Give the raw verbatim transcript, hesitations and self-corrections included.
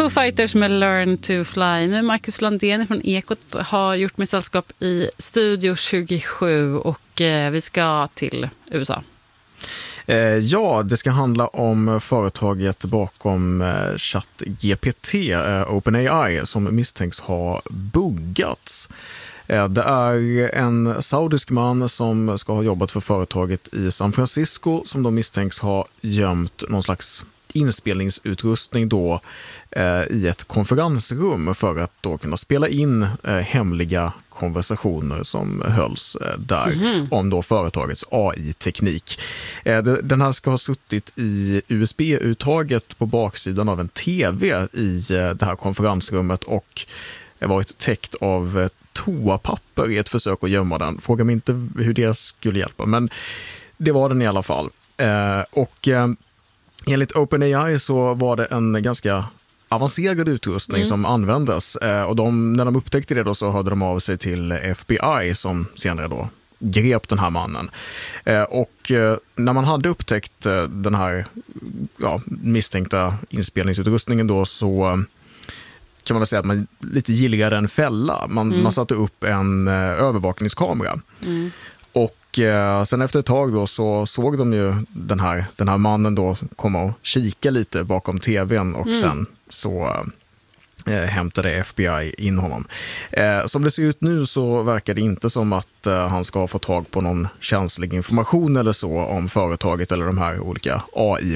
Foo Fighters med Learn to Fly. Nu Marcus Landén från Ekot har gjort mig sällskap i Studio tjugosju och eh, vi ska till U S A. Eh, ja, det ska handla om företaget bakom eh, ChatGPT, eh, OpenAI, som misstänks ha buggats. Eh, det är en saudisk man som ska ha jobbat för företaget i San Francisco som de misstänks ha gömt någon slags inspelningsutrustning då eh, i ett konferensrum för att då kunna spela in eh, hemliga konversationer som hölls eh, där mm-hmm. om då företagets A I-teknik. Eh, det, den här ska ha suttit i U S B-uttaget på baksidan av en tv i eh, det här konferensrummet och varit täckt av eh, toapapper i ett försök att gömma den. Fråga mig inte hur det skulle hjälpa, men det var den i alla fall. Eh, och eh, enligt OpenAI så var det en ganska avancerad utrustning mm. som användes eh, och de, när de upptäckte det då så hörde de av sig till F B I som senare då grep den här mannen. Eh, och eh, när man hade upptäckt eh, den här ja, misstänkta inspelningsutrustningen då så eh, kan man väl säga att man lite gillade en fälla. Man, mm. man satte upp en eh, övervakningskamera. Mm. Och eh, sen efter ett tag då så såg de ju den här, den här mannen då komma och kika lite bakom tvn och mm. sen så eh, hämtade F B I in honom. Eh, som det ser ut nu så verkar det inte som att eh, han ska få tag på någon känslig information eller så om företaget eller de här olika A I